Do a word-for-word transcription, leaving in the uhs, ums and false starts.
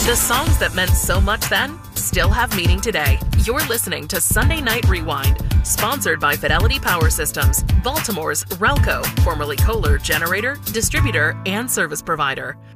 The songs that meant so much then still have meaning today. You're listening to Sunday Night Rewind, sponsored by Fidelity Power Systems, Baltimore's Relco, formerly Kohler generator, distributor, and service provider.